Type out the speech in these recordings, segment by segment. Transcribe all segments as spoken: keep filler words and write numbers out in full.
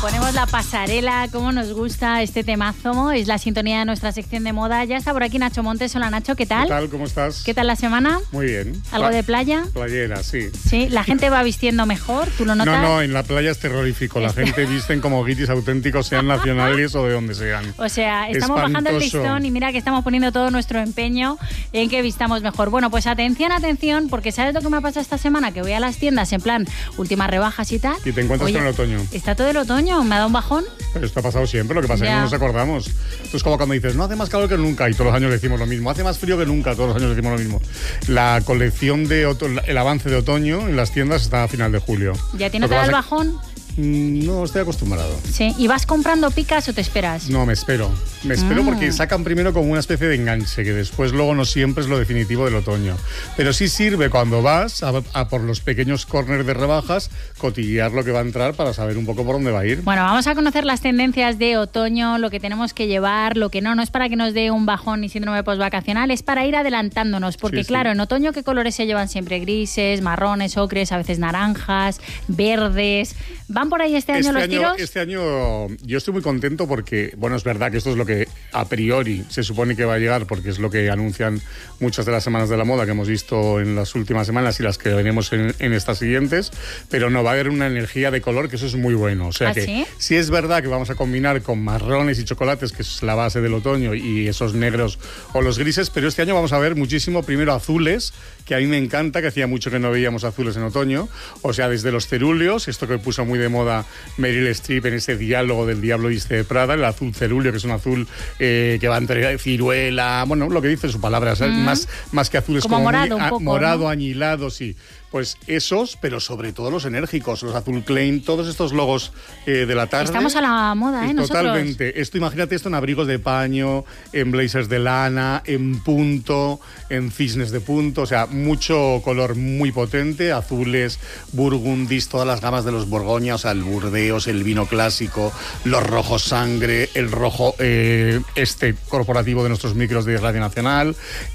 Ponemos la pasarela, como nos gusta este temazo, es la sintonía de nuestra sección de moda. Ya está por aquí Nacho Montes. Hola Nacho, ¿qué tal? ¿Qué tal? ¿Cómo estás? ¿Qué tal la semana? Muy bien. ¿Algo Pla- de playa? Playera, sí. Sí, la gente va vistiendo mejor, ¿tú lo notas? No, no, en la playa es terrorífico. La Este- gente visten como guiris auténticos, sean nacionales o de donde sean. O sea, estamos bajando el Espantoso. listón y mira que estamos poniendo todo nuestro empeño en que vistamos mejor. Bueno, pues atención, atención, porque ¿sabes lo que me ha pasado esta semana? Que voy a las tiendas en plan últimas rebajas y tal. Y te encuentras Oye, con el otoño. Está todo el otoño, me ha dado un bajón. Pero esto ha pasado siempre, lo que pasa es Ya. que no nos acordamos. Esto es como cuando dices, no hace más calor que nunca, y todos los años decimos lo mismo. Hace más frío que nunca, todos los años decimos lo mismo. La colección de oto- el avance de otoño en las tiendas está a final de julio. ¿Ya tiene Lo que todo el pasa- bajón? Mm, No, estoy acostumbrado. Sí. ¿Y vas comprando picas o te esperas? No, me espero. Me espero Mm. porque sacan primero como una especie de enganche, que después luego no siempre es lo definitivo del otoño. Pero sí sirve cuando vas a, a por los pequeños corners de rebajas, cotillear lo que va a entrar para saber un poco por dónde va a ir. Bueno, vamos a conocer las tendencias de otoño, lo que tenemos que llevar, lo que no. No es para que nos dé un bajón ni síndrome postvacacional, es para ir adelantándonos. Porque Sí, sí. claro, en otoño, ¿qué colores se llevan siempre? Grises, marrones, ocres, a veces naranjas, verdes. ¿Van por ahí este año Este los año, tiros? este año yo estoy muy contento porque, bueno, es verdad que esto es lo que a priori se supone que va a llegar, porque es lo que anuncian muchas de las semanas de la moda que hemos visto en las últimas semanas y las que veremos en, en estas siguientes, pero no, va a haber una energía de color que eso es muy bueno. O sea ¿Ah, que sí? sí es verdad que vamos a combinar con marrones y chocolates, que es la base del otoño, y esos negros o los grises, pero este año vamos a ver muchísimo primero azules, que a mí me encanta, que hacía mucho que no veíamos azules en otoño, o sea, desde los cerúleos, esto que puso muy de moda Meryl Streep en ese diálogo del Diablo Viste de Prada, el azul cerúleo, que es un azul eh, que va entre ciruela, bueno, lo que dice su palabra, ¿sabes? Mm. más, más que azul es Como como, morado muy, un a- poco, morado, ¿no? añilado, sí. Pues esos, pero sobre todo los enérgicos, los azul Klein, todos estos logos eh, de la tarde. Estamos a la moda, ¿eh? Y Nosotros. totalmente. Esto, imagínate esto en abrigos de paño, en blazers de lana, en punto, en cisnes de punto, o sea, mucho color muy potente, azules, burgundis, todas las gamas de los Borgoña, o sea, el Burdeos, el vino clásico, los rojos sangre, el rojo eh, este corporativo de nuestros micros de Radio Nacional,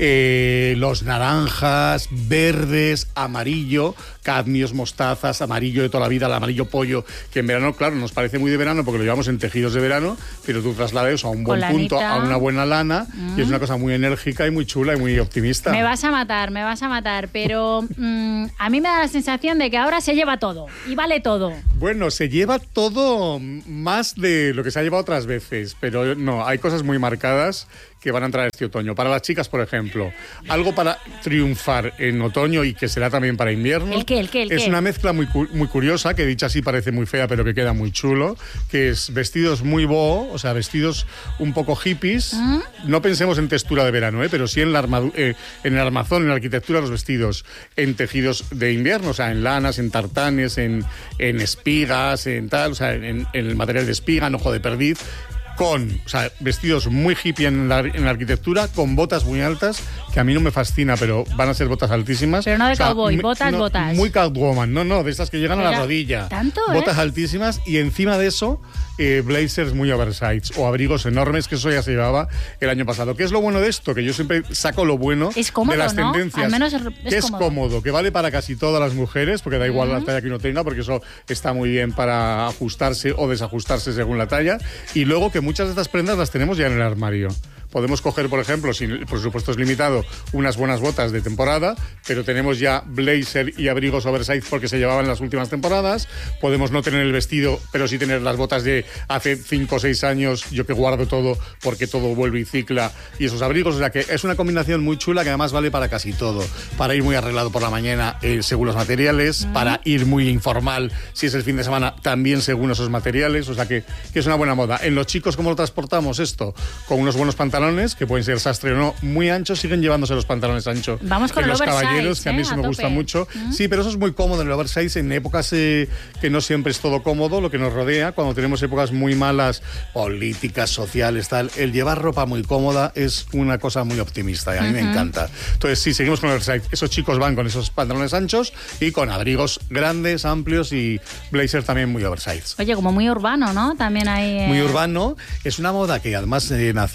eh, los naranjas, verdes, amarillo, cadmios, mostazas, amarillo de toda la vida, el amarillo pollo, que en verano, claro, nos parece muy de verano porque lo llevamos en tejidos de verano, pero tú traslades a un buen Con punto, lanita. a una buena lana, y es una cosa muy enérgica y muy chula y muy optimista. Me vas a matar, me vas a matar, pero mm, a mí me da la sensación de que ahora se lleva todo y vale todo. Bueno, se lleva todo más de lo que se ha llevado otras veces, pero no, hay cosas muy marcadas que van a entrar este otoño. Para las chicas, por ejemplo, algo para triunfar en otoño y que será también para invierno. ¿El qué, el qué, el es qué? una mezcla muy, cu- muy curiosa, que dicha así parece muy fea, pero que queda muy chulo, que es vestidos muy boho, o sea, vestidos un poco hippies. ¿Mm? No pensemos en textura de verano, ¿eh? Pero sí en, la armadu- eh, en el armazón, en la arquitectura de los vestidos, en tejidos de invierno, o sea, en lanas, en tartanes, en, en espigas, en tal, o sea, en, en el material de espiga, en ojo de perdiz, con, o sea, vestidos muy hippie en la, en la arquitectura, con botas muy altas, que a mí no me fascina, pero van a ser botas altísimas. Pero no de O sea, cowboy, me- botas, no, botas. Muy catwoman, no, no, de estas que llegan a la Pero, rodilla. ¿tanto, eh? Botas altísimas y encima de eso, eh, blazers muy oversized o abrigos enormes, que eso ya se llevaba el año pasado. ¿Qué es lo bueno de esto? Que yo siempre saco lo bueno Es cómodo, de las ¿no? tendencias. Al menos es- es que es cómodo. cómodo, que vale para casi todas las mujeres, porque da igual la talla que uno tenga, porque eso está muy bien para ajustarse o desajustarse según la talla. Y luego que muchas de estas prendas las tenemos ya en el armario. Podemos coger, por ejemplo, si el presupuesto es limitado, unas buenas botas de temporada, pero tenemos ya blazer y abrigos oversize porque se llevaban en las últimas temporadas. Podemos no tener el vestido, pero sí tener las botas de hace cinco o seis años, yo que guardo todo porque todo vuelve y cicla, y esos abrigos. O sea que es una combinación muy chula que además vale para casi todo. Para ir muy arreglado por la mañana, eh, según los materiales, Mm. para ir muy informal, si es el fin de semana, también según esos materiales. O sea que, que es una buena moda. En los chicos, ¿cómo lo transportamos esto? Con unos buenos pantalones, que pueden ser sastre o no, muy anchos, siguen llevándose los pantalones anchos. Vamos con en el los oversize, caballeros, que a mí ¿eh? eso A me tope. gusta mucho. Mm. Sí, pero eso es muy cómodo en el oversize en épocas eh, que no siempre es todo cómodo, lo que nos rodea, cuando tenemos épocas muy malas, políticas, sociales, tal. El llevar ropa muy cómoda es una cosa muy optimista y a mí me encanta. Entonces, sí, seguimos con el oversize. Esos chicos van con esos pantalones anchos y con abrigos grandes, amplios y blazers también muy oversize. Oye, como muy urbano, ¿no? También hay... eh, Muy urbano. Es una moda que además eh, nació, bueno,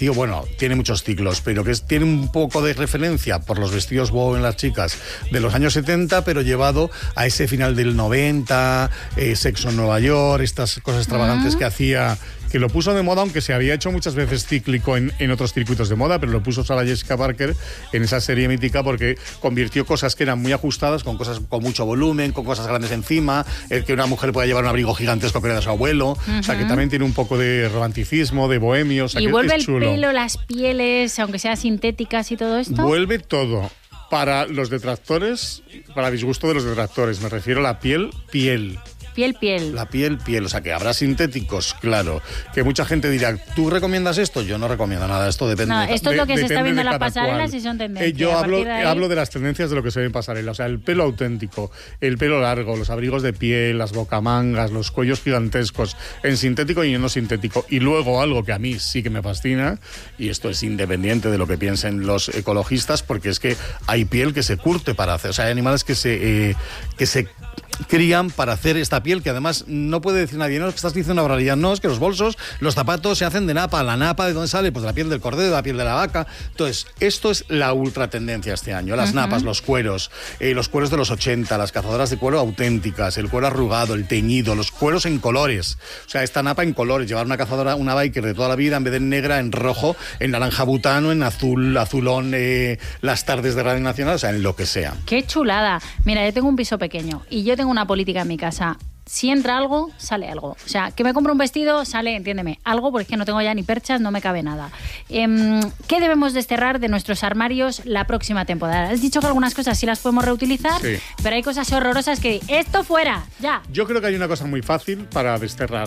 tiene muchos ciclos, pero que es, tiene un poco de referencia por los vestidos boho en las chicas de los años setenta, pero llevado a ese final del noventa, eh, Sexo en Nueva York, estas cosas extravagantes uh-huh. que hacía, que lo puso de moda, aunque se había hecho muchas veces cíclico en, en otros circuitos de moda, pero lo puso Sarah Jessica Parker en esa serie mítica porque convirtió cosas que eran muy ajustadas con cosas con mucho volumen, con cosas grandes encima, el que una mujer pueda llevar un abrigo gigantesco que era de su abuelo, uh-huh. o sea, que también tiene un poco de romanticismo, de bohemio, o sea, y que vuelve es chulo. El pelo, las pieles, aunque sean sintéticas y todo esto. Vuelve todo. Para los detractores, para disgusto de los detractores, me refiero a la piel, piel. Piel, piel. La piel, piel. O sea, que habrá sintéticos, claro. Que mucha gente dirá, ¿tú recomiendas esto? Yo no recomiendo nada. Esto depende. No, esto de, es lo que se está viendo en las pasarelas pasarelas y son tendencias. Eh, yo hablo de, ahí... hablo de las tendencias de lo que se ve en pasarela. O sea, el pelo auténtico, el pelo largo, los abrigos de piel, las bocamangas, los cuellos gigantescos, en sintético y en no sintético. Y luego algo que a mí sí que me fascina, y esto es independiente de lo que piensen los ecologistas, porque es que hay piel que se curte para hacer. O sea, hay animales que se, eh, que se crían para hacer esta piel, que además no puede decir nadie, no, es que estás diciendo una barbaridad, no, es que los bolsos, los zapatos se hacen de napa. ¿La napa de dónde sale? Pues de la piel del cordero, de la piel de la vaca. Entonces, esto es la ultra tendencia este año, las uh-huh. napas, los cueros, eh, los cueros de los ochenta, las cazadoras de cuero auténticas, el cuero arrugado, el teñido, los cueros en colores, o sea, esta napa en colores, llevar una cazadora, una biker de toda la vida, en vez de en negra, en rojo, en naranja butano, en azul, azulón, eh, las tardes de Radio Nacional, o sea, en lo que sea. ¡Qué chulada! Mira, yo tengo un piso pequeño y yo tengo una política en mi casa. Si entra algo, sale algo. O sea, que me compro un vestido, sale, entiéndeme, algo, porque es que no tengo ya ni perchas, no me cabe nada. Eh, ¿Qué debemos desterrar de nuestros armarios la próxima temporada? Has dicho que algunas cosas sí las podemos reutilizar, sí. pero hay cosas horrorosas que... ¡Esto fuera! ¡Ya! Yo creo que hay una cosa muy fácil para desterrar,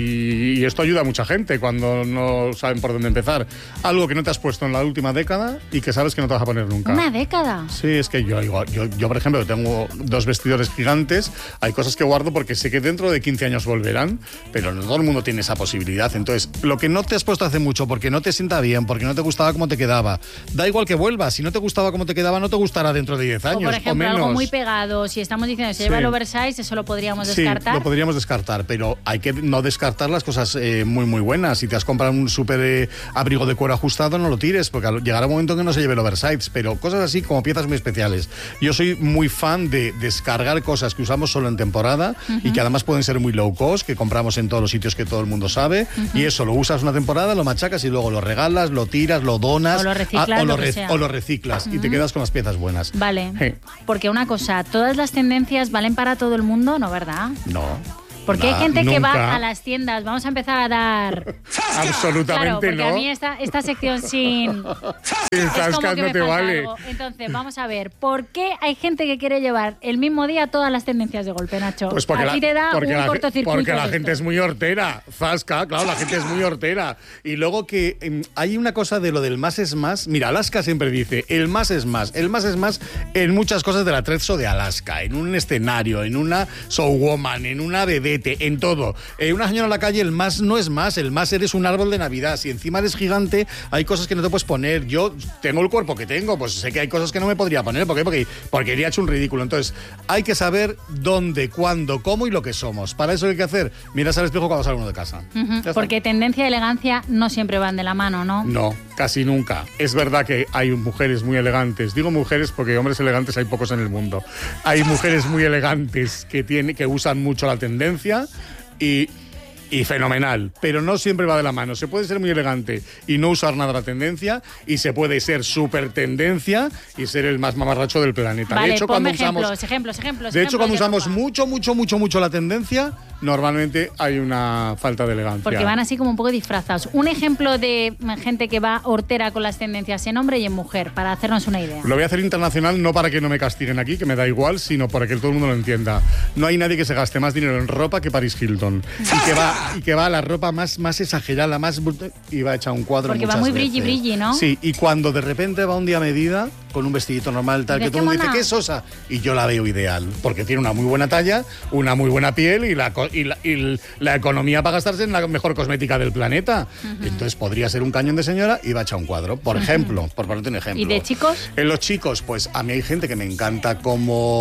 y, y esto ayuda a mucha gente cuando no saben por dónde empezar. Algo que no te has puesto en la última década y que sabes que no te vas a poner nunca. ¿Una década? Sí, es que yo, yo, yo, yo por ejemplo, tengo dos vestidores gigantes, hay cosas que guardo porque sé que dentro de quince años volverán, pero no todo el mundo tiene esa posibilidad. Entonces, lo que no te has puesto hace mucho porque no te sienta bien, porque no te gustaba cómo te quedaba, da igual que vuelvas. Si no te gustaba cómo te quedaba, no te gustará dentro de diez años. O por ejemplo, o menos. Algo muy pegado. Si estamos diciendo que se sí. lleva el oversize, eso lo podríamos descartar. Sí, lo podríamos descartar, pero hay que no descartar las cosas eh, muy, muy buenas. Si te has comprado un súper eh, abrigo de cuero ajustado, no lo tires, porque llegará un momento en que no se lleve el oversize, pero cosas así como piezas muy especiales. Yo soy muy fan de descargar cosas que usamos solo en temporada uh-huh. y que además pueden ser muy low cost, que compramos en todos los sitios que todo el mundo sabe, uh-huh. y eso lo usas una temporada, lo machacas y luego lo regalas, lo tiras, lo donas o lo reciclas, a, o, lo lo re, o lo reciclas uh-huh. y te quedas con las piezas buenas. Vale, hey. Porque una cosa, ¿todas las tendencias valen para todo el mundo? ¿No, verdad? No. Porque nah, hay gente nunca. que va a las tiendas, vamos a empezar a dar... Absolutamente claro, porque no. a mí esta, esta sección sin... sin zascas no te vale. Algo. Entonces, vamos a ver, ¿por qué hay gente que quiere llevar el mismo día todas las tendencias de golpe, Nacho? Pues porque Aquí la, te da porque un la, cortocircuito. Porque la gente es muy hortera, zasca, claro, la gente es muy hortera. Y luego que eh, hay una cosa de lo del más es más. Mira, Alaska siempre dice, el más es más. El más es más en muchas cosas del atrezo de Alaska, en un escenario, en una showwoman, en una vedette, en todo. Eh, una señora en la calle, el más no es más, el más eres un árbol de Navidad. Si encima eres gigante, hay cosas que no te puedes poner. Yo tengo el cuerpo que tengo, pues sé que hay cosas que no me podría poner. ¿Por qué? Porque, porque iría hecho un ridículo. Entonces, hay que saber dónde, cuándo, cómo y lo que somos. Para eso hay que hacer, miras al espejo cuando sale uno de casa. Uh-huh. Porque tendencia y elegancia no siempre van de la mano, ¿no? No, casi nunca. Es verdad que hay mujeres muy elegantes. Digo mujeres porque hombres elegantes hay pocos en el mundo. Hay mujeres muy elegantes que, tiene, que usan mucho la tendencia. Y, y fenomenal, pero no siempre va de la mano. Se puede ser muy elegante y no usar nada de la tendencia, y se puede ser súper tendencia y ser el más mamarracho del planeta. Vale, de hecho, cuando ejemplos, usamos, ejemplos, ejemplos. De hecho, ejemplos cuando de usamos ropa. mucho, mucho, mucho, mucho la tendencia, normalmente hay una falta de elegancia. Porque van así como un poco disfrazados. Un ejemplo de gente que va hortera con las tendencias en hombre y en mujer, para hacernos una idea. Lo voy a hacer internacional, no para que no me castiguen aquí, que me da igual, sino para que todo el mundo lo entienda. No hay nadie que se gaste más dinero en ropa que Paris Hilton. Y que va, y que va a la ropa más, más exagerada, más... y va a echar un cuadro. Porque va muy brilli, brilli, ¿no? Sí, y cuando de repente va un día a medida, con un vestidito normal, tal, que todo el mundo dice, ¿qué es Sosa? Y yo la veo ideal, porque tiene una muy buena talla, una muy buena piel y la, y la, y la economía para gastarse en la mejor cosmética del planeta. Uh-huh. Entonces podría ser un cañón de señora y va a echar un cuadro, por ejemplo, uh-huh. por ponerte un ejemplo. ¿Y de chicos? En los chicos, pues a mí hay gente que me encanta como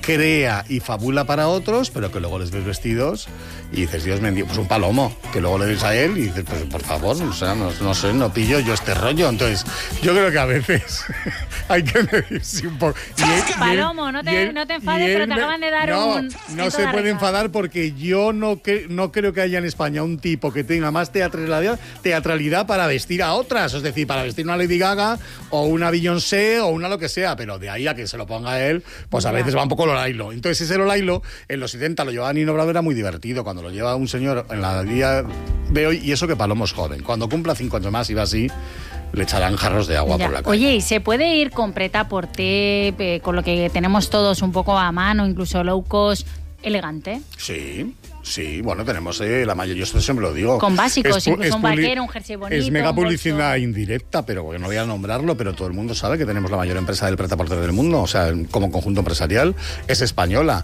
crea y fabula para otros, pero que luego les ves vestidos y dices, Dios me dio, pues un palomo, que luego le ves a él y dices, pues por favor, o sea, no, no sé, no pillo yo este rollo. Entonces, yo creo que a veces hay que medirse un poco. Y él, Palomo, y él, no te, él, no te enfades, pero te acaban de dar no, un... No se puede enfadar porque yo no, que, no creo que haya en España un tipo que tenga más teatralidad, teatralidad para vestir a otras, es decir, para vestir una Lady Gaga o una Beyoncé o una lo que sea, pero de ahí a que se lo ponga él, pues a veces va un poco lo lailo. Entonces ese lo lailo, en los setenta lo llevaba Nino Bravo, era muy divertido, cuando lo lleva un señor en la día de hoy, y eso que Palomo es joven, cuando cumpla cinco años más y va así, le echarán jarros de agua ya. por la calle. Oye, ¿y se puede ir con prêt-à-porter, eh, con lo que tenemos todos un poco a mano, incluso low cost, elegante? Sí. Sí, bueno, tenemos eh, la mayoría, yo esto siempre lo digo. Con básicos, es, incluso es un vaquero, un jersey bonito. Es mega un publicidad indirecta, pero bueno, no voy a nombrarlo, pero todo el mundo sabe que tenemos la mayor empresa del prêt-à-porter del mundo, o sea, como conjunto empresarial, es española.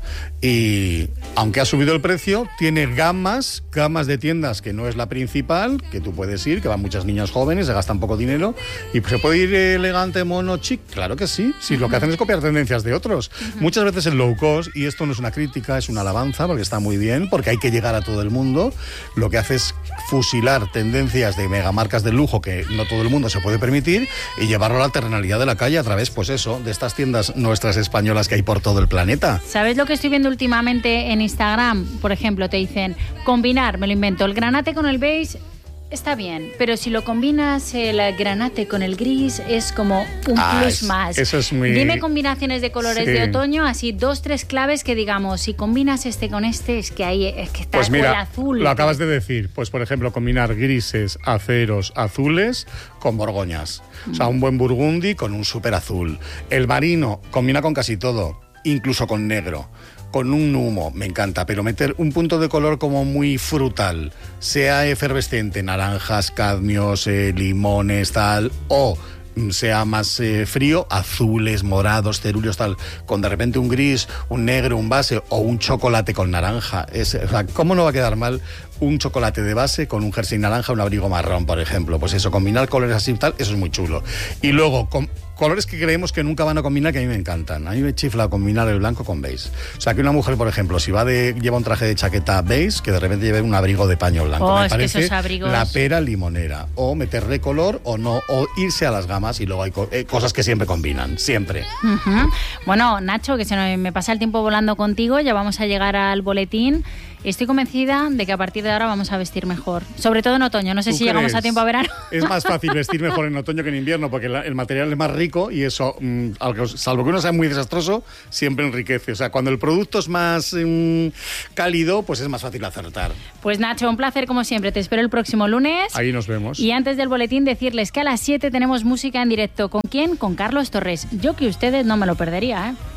Y aunque ha subido el precio, tiene gamas, gamas de tiendas que no es la principal, que tú puedes ir, que van muchas niñas jóvenes, se gastan poco dinero, y se puede ir elegante, mono, chic, claro que sí. Sí, uh-huh. Lo que hacen es copiar tendencias de otros. Uh-huh. Muchas veces el low cost, y esto no es una crítica, es una alabanza, porque está muy bien, porque hay que llegar a todo el mundo, lo que hace es fusilar tendencias de megamarcas de lujo que no todo el mundo se puede permitir y llevarlo a la terrenalidad de la calle a través, pues eso, de estas tiendas nuestras españolas que hay por todo el planeta. ¿Sabes lo que estoy viendo últimamente en Instagram? Por ejemplo, te dicen, combinar, me lo invento, el granate con el beige. Está bien, pero si lo combinas el granate con el gris es como un ah, plus es, más. Eso es muy... Dime combinaciones de colores sí. de otoño, así dos, tres claves que digamos, si combinas este con este, es que ahí es que está pues mira, el azul. Lo acabas de decir, pues por ejemplo, combinar grises, aceros, azules con borgoñas. Mm. O sea, un buen burgundy con un súper azul. El marino combina con casi todo, incluso con negro. Con un humo, me encanta, pero meter un punto de color como muy frutal, sea efervescente, naranjas, cadmios, eh, limones, tal, o sea más eh, frío, azules, morados, cerúleos, tal, con de repente un gris, un negro, un base o un chocolate con naranja. Es, o sea, ¿cómo no va a quedar mal un chocolate de base con un jersey naranja, un abrigo marrón, por ejemplo? Pues eso, combinar colores así y tal, eso es muy chulo. Y luego, con colores que creemos que nunca van a combinar, que a mí me encantan. A mí me chifla combinar el blanco con beige. O sea, que una mujer, por ejemplo, si va de lleva un traje de chaqueta beige, que de repente lleve un abrigo de paño blanco. Oh, me es parece que esos abrigos... la pera limonera. O meterle color o no, o irse a las gamas, y luego hay co eh, cosas que siempre combinan, siempre. Uh-huh. Bueno, Nacho, que se me, me pasa el tiempo volando contigo, ya vamos a llegar al boletín. Estoy convencida de que a partir de ahora vamos a vestir mejor. Sobre todo en otoño. No sé si crees? Llegamos a tiempo a verano. Es más fácil vestir mejor en otoño que en invierno, porque la, el material es más rico y eso, mmm, salvo que uno sea muy desastroso, siempre enriquece. O sea, cuando el producto es más mmm, cálido, pues es más fácil acertar. Pues Nacho, un placer como siempre. Te espero el próximo lunes. Ahí nos vemos. Y antes del boletín decirles que a las siete tenemos música en directo. ¿Con quién? Con Carlos Torres. Yo que ustedes no me lo perdería, ¿eh?